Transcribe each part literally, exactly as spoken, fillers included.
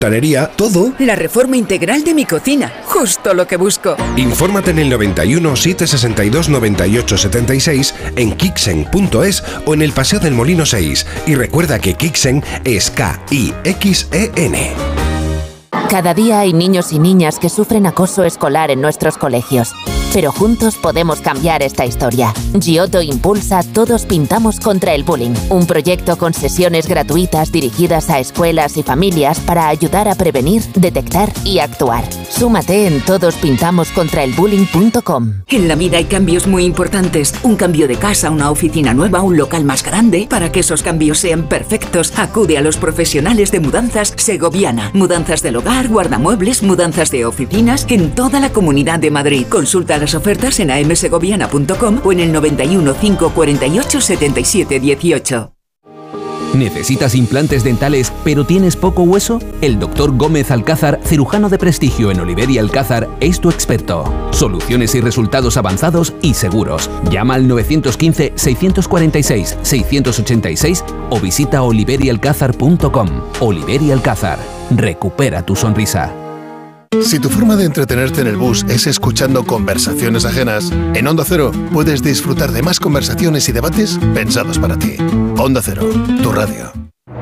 fontanería, todo. La reforma integral de mi cocina, justo lo que busco. Infórmate en el noventa y uno, setecientos sesenta y dos, noventa y ocho setenta y seis, en kixen punto es o en el Paseo del Molino seis. Y recuerda que Kixen es K I X E N. Cada día hay niños y niñas que sufren acoso escolar en nuestros colegios. Pero juntos podemos cambiar esta historia. Giotto impulsa Todos Pintamos contra el Bullying, un proyecto con sesiones gratuitas dirigidas a escuelas y familias para ayudar a prevenir, detectar y actuar. Súmate en todos pintamos contra el bullying punto com. En la vida hay cambios muy importantes. Un cambio de casa, una oficina nueva, un local más grande. Para que esos cambios sean perfectos, acude a los profesionales de Mudanzas Segoviana. Mudanzas del hogar, guardamuebles, mudanzas de oficinas en toda la Comunidad de Madrid. Consulta las ofertas en a m segoviana punto com o en el noventa y uno, cinco cuarenta y ocho, setenta y siete dieciocho. ¿Necesitas implantes dentales pero tienes poco hueso? El doctor Gómez Alcázar, cirujano de prestigio en Oliver y Alcázar, es tu experto. Soluciones y resultados avanzados y seguros. Llama al nueve uno cinco, seis cuatro seis, seis ocho seis o visita oliver y alcázar punto com. Oliver y Alcázar. Recupera tu sonrisa. Si tu forma de entretenerte en el bus es escuchando conversaciones ajenas, en Onda Cero puedes disfrutar de más conversaciones y debates pensados para ti. Onda Cero, tu radio.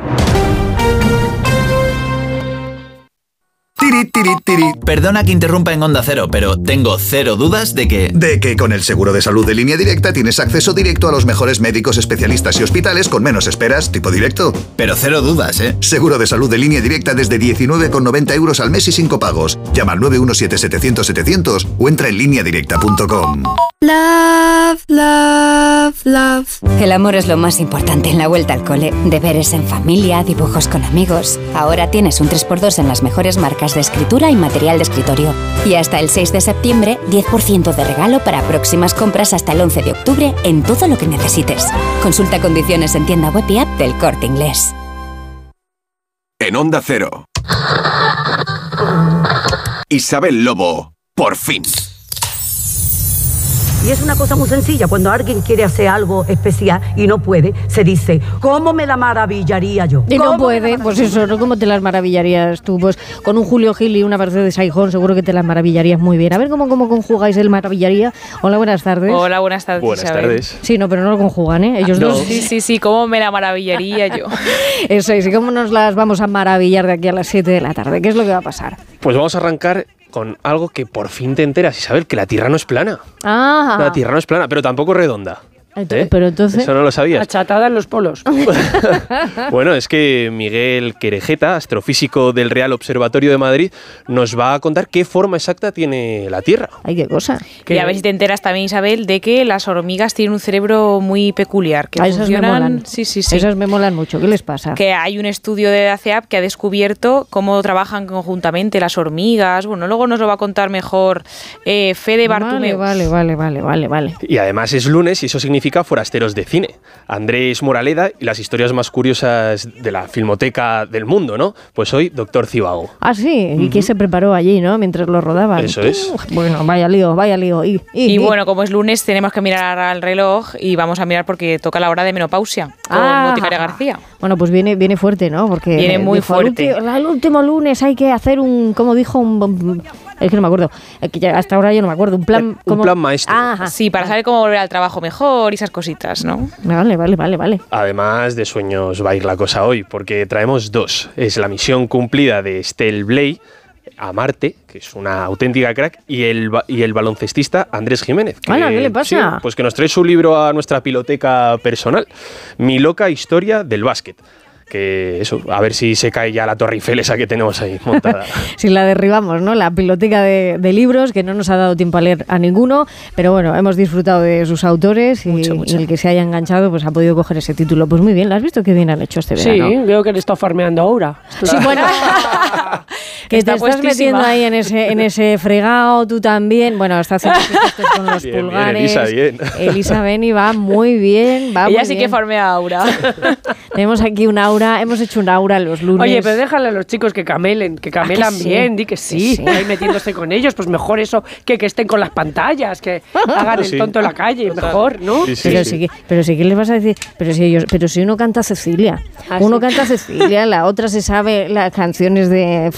Tiri, tiri, tiri. Perdona que interrumpa en Onda Cero, pero tengo cero dudas de que... De que con el seguro de salud de Línea Directa tienes acceso directo a los mejores médicos, especialistas y hospitales con menos esperas, tipo directo. Pero cero dudas, ¿eh? Seguro de salud de Línea Directa desde diecinueve con noventa euros al mes y sin copagos. Llama al nueve uno siete, setecientos, setecientos o entra en línea directa punto com. Love, love, love. El amor es lo más importante en la vuelta al cole. Deberes en familia, dibujos con amigos. Ahora tienes un tres por dos en las mejores marcas de escritura y material de escritorio. Y hasta el seis de septiembre, diez por ciento de regalo para próximas compras hasta el once de octubre en todo lo que necesites. Consulta condiciones en tienda web y app del Corte Inglés. En Onda Cero. Isabel Lobo, por fin. Y es una cosa muy sencilla, cuando alguien quiere hacer algo especial y no puede, se dice, ¿cómo me la maravillaría yo? Y no puede, pues eso, ¿no? ¿Cómo te las maravillarías tú? Pues con un Julio Gil y una Mercedes Saijón seguro que te las maravillarías muy bien. A ver cómo, cómo conjugáis el maravillaría. Hola, buenas tardes. Hola, buenas tardes. Buenas Isabel. tardes. Sí, no, pero no lo conjugan, ¿eh? Ellos no. dos. Sí, sí, sí, ¿cómo me la maravillaría yo? Eso es, ¿y cómo nos las vamos a maravillar de aquí a las siete de la tarde? ¿Qué es lo que va a pasar? Pues vamos a arrancar con algo que por fin te enteras, Isabel, que la Tierra no es plana. Ah. La Tierra no es plana, pero tampoco redonda. ¿Eh? Pero entonces... Eso no lo sabías. Achatada en los polos. Bueno, es que Miguel Querejeta, astrofísico del Real Observatorio de Madrid, nos va a contar qué forma exacta tiene la Tierra. Ay, qué cosa. Y a ver si te enteras también, Isabel, de que las hormigas tienen un cerebro muy peculiar. Que a esas funcionan... me molan. Sí, sí, sí. Esas me molan mucho. ¿Qué les pasa? Que hay un estudio de A C E A P que ha descubierto cómo trabajan conjuntamente las hormigas. Bueno, luego nos lo va a contar mejor eh, Fede Bartumeu. Vale, vale, vale, vale, vale. Y además es lunes y eso significa forasteros de cine. Andrés Moraleda y las historias más curiosas de la filmoteca del mundo, ¿no? Pues hoy, Doctor Cibago. Ah, sí, y Uh-huh. que se preparó allí, ¿no? Mientras lo rodaban. Eso es. Uf, bueno, vaya lío, vaya lío. Y, y, y bueno, como es lunes, tenemos que mirar al reloj y vamos a mirar porque toca la hora de menopausia con ah, Boticaria García. Bueno, pues viene, viene fuerte, ¿no? Porque viene muy dijo, fuerte. El último, el último lunes hay que hacer un, como dijo, un... Es que no me acuerdo. Es que ya hasta ahora yo no me acuerdo. Un plan... Un como, plan maestro. Ajá. Sí, para saber cómo volver al trabajo mejor y esas cositas, ¿no? Vale, vale, vale, vale. Además de sueños va a ir la cosa hoy, porque traemos dos. Es la misión cumplida de Estelle Blay a Marte, que es una auténtica crack, y el, y el baloncestista Andrés Jiménez. Que, Hola, ¿qué le pasa? Sí, pues que nos trae su libro a nuestra piloteca personal, Mi loca historia del básquet. Que eso, a ver si se cae ya la Torre Eiffel esa que tenemos ahí montada. Si la derribamos, ¿no? La biblioteca de, de libros, que no nos ha dado tiempo a leer a ninguno, pero bueno, hemos disfrutado de sus autores y, mucho, mucho. y el que se haya enganchado pues ha podido coger ese título. Pues muy bien, ¿lo has visto qué bien han hecho este verano? Sí, veo que le está farmeando ahora. Sí, bueno. Que está te estás puestísima. metiendo ahí en ese, en ese fregado, tú también. Bueno, está haciendo gestos con los Bien, bien, pulgares. Elisa, bien. Elisa Beni va muy bien, va Ella muy sí bien. que farmea aura. Tenemos aquí un aura, hemos hecho un aura los lunes. Oye, pero déjale a los chicos que camelen, que camelan ¿Ah, que sí? bien, di que sí, Que sí. ahí metiéndose con ellos, pues mejor eso que que estén con las pantallas, que hagan el Sí. tonto en la calle, mejor, ¿no? Sí, sí, Pero sí. sí, que, pero sí que les vas a decir, pero si ellos, pero si uno canta Cecilia, ¿Ah, uno sí? canta Cecilia, la otra se sabe las canciones de